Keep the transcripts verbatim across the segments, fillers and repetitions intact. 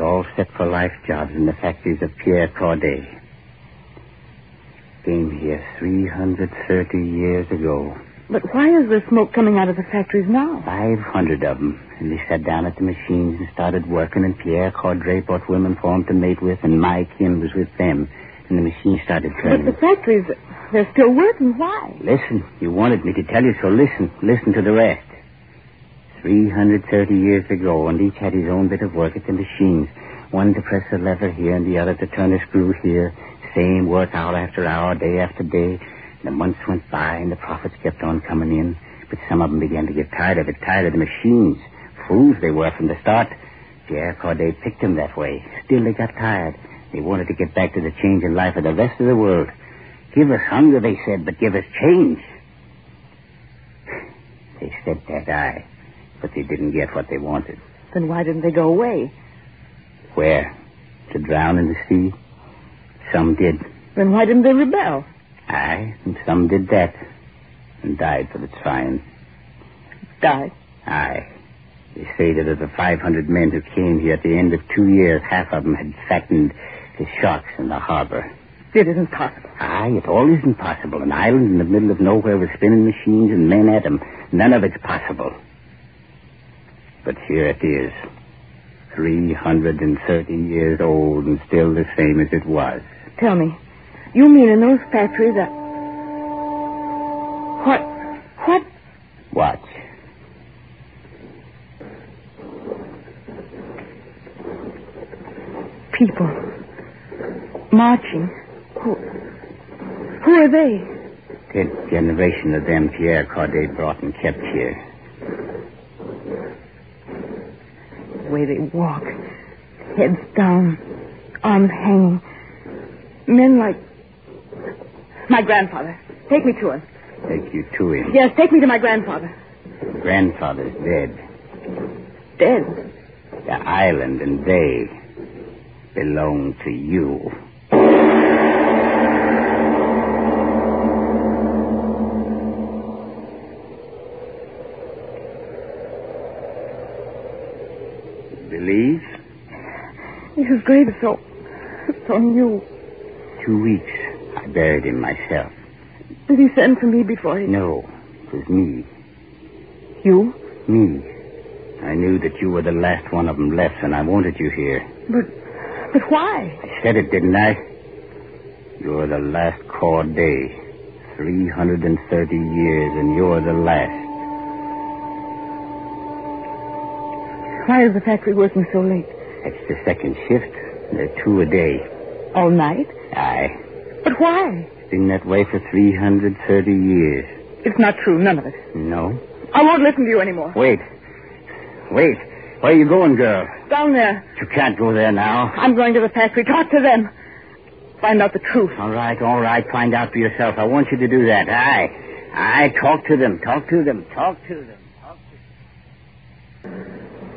all set for life jobs in the factories of Pierre Corday. Came here three hundred thirty years ago. But why is there smoke coming out of the factories now? Five hundred of them. And they sat down at the machines and started working, and Pierre Corday brought women for him to mate with, and my kin was with them. And the machine started turning. But the factories, they're still working. Why? Listen, you wanted me to tell you, so listen. Listen to the rest. three hundred thirty years ago, and each had his own bit of work at the machines. One to press a lever here and the other to turn a screw here. Same work hour after hour, day after day. The months went by, and the profits kept on coming in. But some of them began to get tired of it, tired of the machines. Fools they were from the start. Pierre Corday picked them that way. Still, they got tired. They wanted to get back to the change in life of the rest of the world. Give us hunger, they said, but give us change. They said that, aye. But they didn't get what they wanted. Then why didn't they go away? Where? To drown in the sea? Some did. Then why didn't they rebel? Aye, and some did that. And died for the trying. Died? Aye. They say that of the five hundred men who came here at the end of two years, half of them had fattened the sharks in the harbor. It isn't possible. Aye, it all isn't possible. An island in the middle of nowhere with spinning machines and men at them. None of it's possible. But here it is. three hundred thirty years old and still the same as it was. Tell me, you mean in those factories that... What? What? Watch. People. Marching. Who... Who are they? Tenth generation of them Pierre Corday brought and kept here. The way they walk. Heads down. Arms hanging. Men like... My grandfather. Take me to him. Take you to him? Yes, take me to my grandfather. Grandfather's dead. Dead? The island and they belong to you. Believe? His grave is so... so new. Two weeks. I buried him myself. Did he send for me before he... No, it was me. You? Me. I knew that you were the last one of them left, and I wanted you here. But... but why? I said it, didn't I? You're the last Corday. three hundred thirty years, and you're the last. Why is the factory working so late? It's the second shift. There are two a day. All night? Aye. But why? It's been that way for three hundred thirty years. It's not true, none of it. No? I won't listen to you anymore. Wait. Wait. Where are you going, girl? Down there. You can't go there now. I'm going to the factory. Talk to them. Find out the truth. All right, all right. Find out for yourself. I want you to do that. Aye. Aye, talk to them. Talk to them. Talk to them. Talk to them.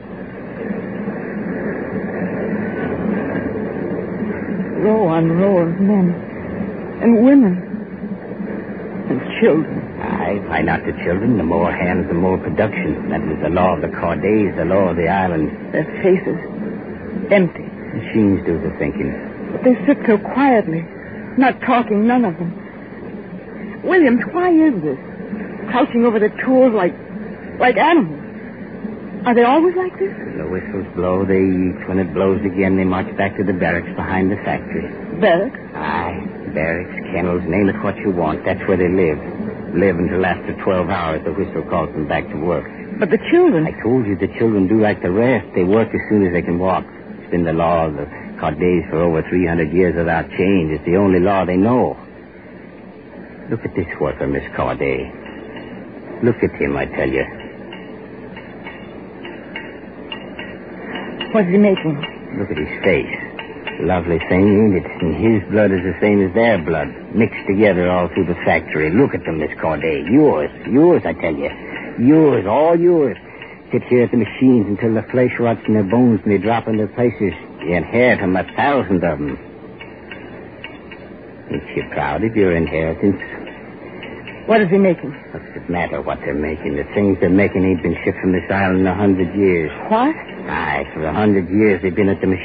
Row on row of men. And women. And children. Aye, find out the children. The more hands, the more production. That was the law of the Cordays, the law of the island. Their faces. Empty. Machines do the thinking. But they sit so quietly. Not talking, none of them. Williams, why is this? Crouching over the tools like... like animals. Are they always like this? When the whistles blow, they eat. When it blows again, they march back to the barracks behind the factory. Barracks? Aye. Barracks, kennels, name it what you want. That's where they live. Live until after twelve hours the whistle calls them back to work. But the children... I told you the children do like the rest. They work as soon as they can walk. It's been the law of the Cordays for over three hundred years without change. It's the only law they know. Look at this worker, Miss Corday. Look at him, I tell you. What's he making? Look at his face. Lovely thing, ain't it? And his blood is the same as their blood. Mixed together all through the factory. Look at them, Miss Corday. Yours. Yours, I tell you. Yours, all yours. Sit here at the machines until the flesh rots in their bones and they drop in their places. You inherit them, a thousand of them. Ain't you proud of your inheritance? What is he making? What's it matter what they're making? The things they're making ain't been shipped from this island in a hundred years. What? Aye, for a hundred years they've been at the machine.